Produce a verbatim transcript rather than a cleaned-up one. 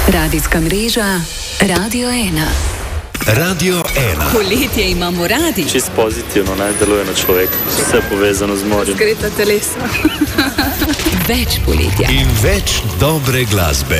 Radijska mreža Radio ena. Radio ena. Poletje imamo radi. Čist pozitivno naj deluje na človeka. Vse povezano z morjem. Zgreta telesa. Več poletja. In več dobre glasbe.